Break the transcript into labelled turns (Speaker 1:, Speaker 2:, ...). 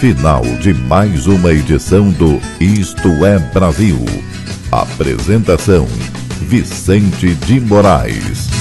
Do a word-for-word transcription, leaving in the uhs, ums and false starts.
Speaker 1: Final de mais uma edição do Isto é Brasil. Apresentação: Vicente de Moraes.